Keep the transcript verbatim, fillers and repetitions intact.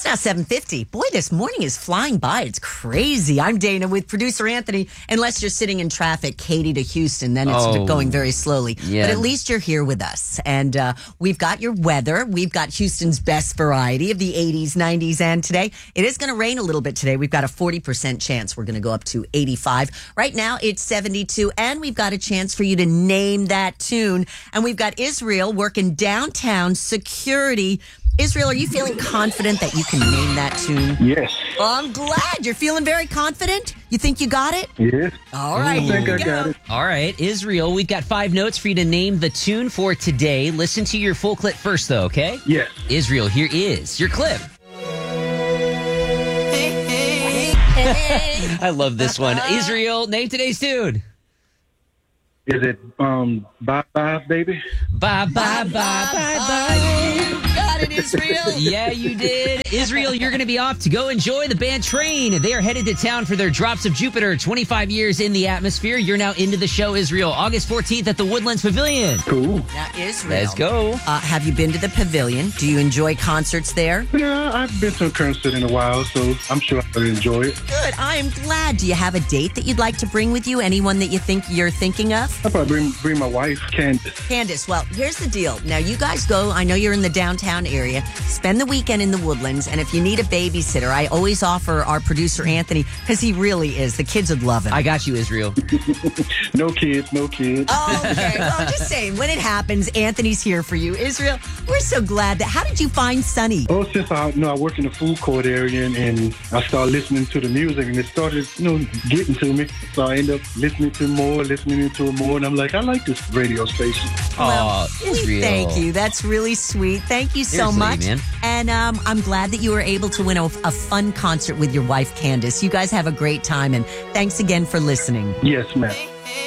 It's now seven fifty. Boy, this morning is flying by. It's crazy. I'm Dana with producer Anthony. Unless you're sitting in traffic, Katy to Houston, then it's Oh, going very slowly. yeah. But at least you're here with us. And uh, we've got your weather. We've got Houston's best variety of the eighties, nineties, and today. It is going to rain a little bit today. We've got a forty percent chance. We're going to go up to eighty-five. Right now, it's seventy-two, and we've got a chance for you to name that tune. And we've got Israel working downtown security. Israel, are you feeling confident that you can name that tune? Yes. Oh, I'm glad. You're feeling very confident? You think you got it? Yes. All right. I think here I we got go. it. All right, Israel, we've got five notes for you to name the tune for today. Listen to your full clip first, though, okay? Yes. Israel, here is your clip. I love this one. Israel, name today's tune. Is it um bye bye baby? Bye, bye, bye, bye, bye. Got it, Israel. Yeah, you did. Israel, you're going to be off to go enjoy the band Train. They are headed to town for their Drops of Jupiter, twenty-five years in the atmosphere. You're now into the show, Israel, August fourteenth at the Woodlands Pavilion. Cool. Now, Israel. Let's go. Uh, have you been to the pavilion? Do you enjoy concerts there? Yeah, I've been to a concert in a while, so I'm sure I'll enjoy it. Good. I am glad. Do you have a date that you'd like to bring with you? Anyone that you think you're thinking of? I'll probably bring, bring my wife, Candace. Candace, well, here's the deal. Now, you guys go. I know you're in the downtown area. Spend the weekend in the Woodlands. And if you need a babysitter, I always offer our producer, Anthony, because he really is. The kids would love him. I got you, Israel. No kids, no kids. Oh, okay. Well, I'm just saying, when it happens, Anthony's here for you. Israel, we're so glad that. How did you find Sunny? Oh, since I you know I work in the food court area and, and I started listening to the music and it started you know getting to me, so I end up listening to more, listening to it more, and I'm like, I like this radio station. Oh, We Israel. Thank you. That's really sweet. Thank you so Seriously, much. man. And um, I'm glad that you were able to win a, a fun concert with your wife, Candace. You guys have a great time, and thanks again for listening. Yes, ma'am.